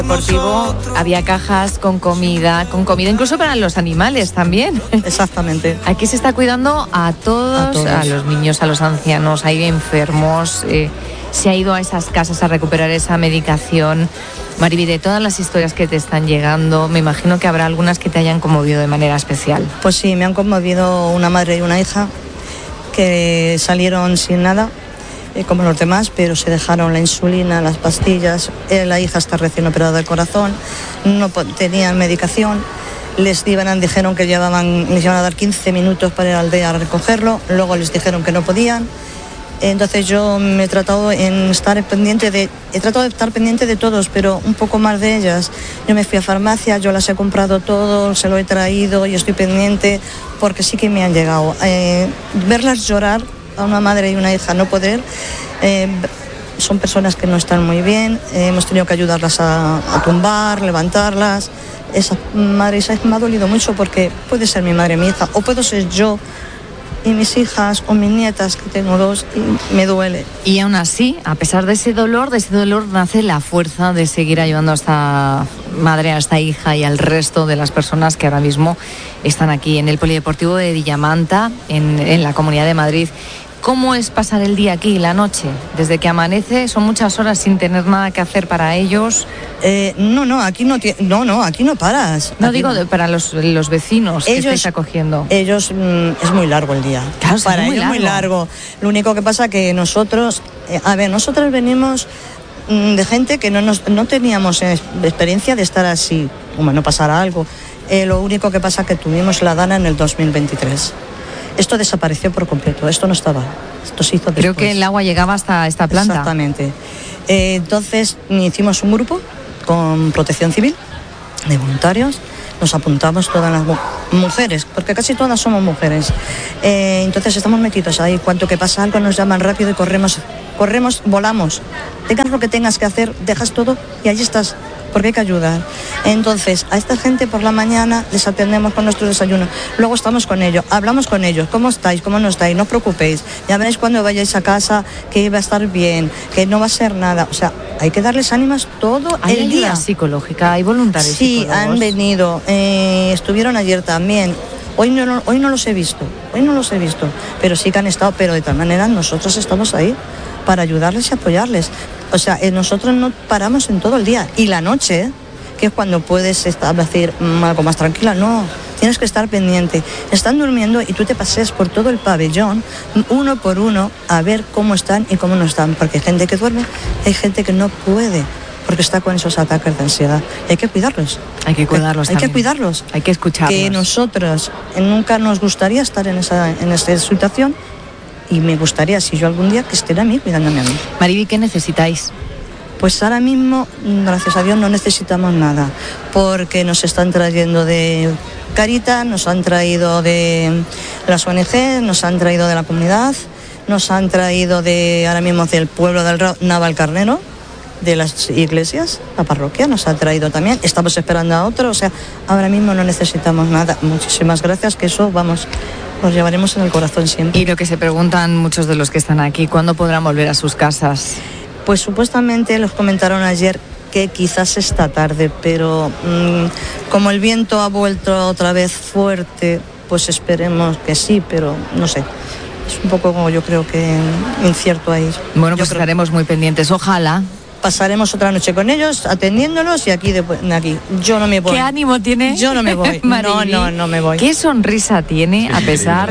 Deportivo había cajas con comida incluso para los animales también. Exactamente. Aquí se está cuidando a todos, a los niños, a los ancianos, hay enfermos, se ha ido a esas casas a recuperar esa medicación. Mariby, de todas las historias que te están llegando, me imagino que habrá algunas que te hayan conmovido de manera especial. Pues sí, me han conmovido una madre y una hija que salieron sin nada, como los demás, pero se dejaron la insulina, las pastillas. La hija está recién operada del corazón, no tenían medicación, dijeron que les iban a dar 15 minutos para ir a la aldea a recogerlo, luego les dijeron que no podían. Entonces yo he tratado de estar pendiente de todos, pero un poco más de ellas. Yo me fui a farmacia, yo las he comprado todo, se lo he traído y estoy pendiente porque sí que me han llegado. Verlas llorar, a una madre y una hija no poder, son personas que no están muy bien, hemos tenido que ayudarlas a tumbar, levantarlas. Esa madre y esa hija me ha dolido mucho porque puede ser mi madre, mi hija, o puedo ser yo y mis hijas o mis nietas, que tengo 2, y me duele. Y aún así, a pesar de ese dolor nace la fuerza de seguir ayudando a esta madre, a esta hija y al resto de las personas que ahora mismo están aquí en el Polideportivo de Villamanta, en la Comunidad de Madrid. ¿Cómo es pasar el día aquí, la noche? Desde que amanece, son muchas horas sin tener nada que hacer para ellos. Aquí no paras. No digo para los vecinos que estáis acogiendo. Ellos, es muy largo el día. Claro, para ellos es muy largo. Lo único que pasa que nosotros venimos de gente que no teníamos experiencia de estar así, como no pasara algo. Lo único que pasa que tuvimos la Dana en el 2023. Esto desapareció por completo, esto no estaba, esto se hizo después. Creo que el agua llegaba hasta esta planta. Exactamente. Entonces hicimos un grupo con Protección Civil de voluntarios, nos apuntamos todas las mujeres, porque casi todas somos mujeres. Entonces estamos metidos ahí, cuanto que pasa algo nos llaman rápido y corremos, volamos. Tengas lo que tengas que hacer, dejas todo y allí estás, porque hay que ayudar. Entonces, a esta gente por la mañana les atendemos con nuestro desayuno. Luego estamos con ellos, hablamos con ellos. ¿Cómo estáis? ¿Cómo no estáis? No os preocupéis. Ya veréis cuando vayáis a casa que va a estar bien, que no va a ser nada. O sea, hay que darles ánimos todo el día. ¿Hay ayuda psicológica? ¿Hay voluntarios psicólogos? Sí, han venido. Estuvieron ayer también. Hoy no los he visto, pero sí que han estado. Pero de tal manera nosotros estamos ahí para ayudarles y apoyarles. O sea, nosotros no paramos en todo el día. Y la noche, que es cuando puedes decir algo más tranquila, no, tienes que estar pendiente. Están durmiendo y tú te paseas por todo el pabellón, uno por uno, a ver cómo están y cómo no están. Porque hay gente que duerme, hay gente que no puede, porque está con esos ataques de ansiedad. Hay que cuidarlos. Hay que cuidarlos Hay también. que cuidarlos. Hay que escucharlos. Que nosotros nunca nos gustaría estar en esta situación. Y me gustaría, si yo algún día, que estén a mí, cuidándome a mí. Mariby, ¿qué necesitáis? Pues ahora mismo, gracias a Dios, no necesitamos nada, porque nos están trayendo de Caritas, nos han traído de las ONG, nos han traído de la comunidad, nos han traído ahora mismo del pueblo del Navalcarnero, de las iglesias, la parroquia nos ha traído también. Estamos esperando a otro, o sea, ahora mismo no necesitamos nada. Muchísimas gracias, que eso, vamos, nos llevaremos en el corazón siempre. Y lo que se preguntan muchos de los que están aquí, ¿cuándo podrán volver a sus casas? Pues supuestamente los comentaron ayer que quizás esta tarde, pero como el viento ha vuelto otra vez fuerte, pues esperemos que sí, pero no sé. Es un poco como yo creo que incierto ahí. Bueno, pues estaremos muy pendientes, ojalá. Pasaremos otra noche con ellos, atendiéndolos y aquí. Yo no me voy. ¿Qué ánimo tiene? Yo no me voy. No me voy. ¿Qué sonrisa tiene a pesar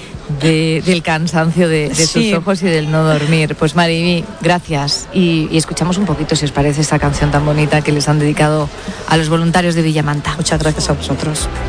del cansancio de sus ojos y del no dormir? Pues Mariby, gracias. Y escuchamos un poquito, si os parece, esta canción tan bonita que les han dedicado a los voluntarios de Villamanta. Muchas gracias a vosotros.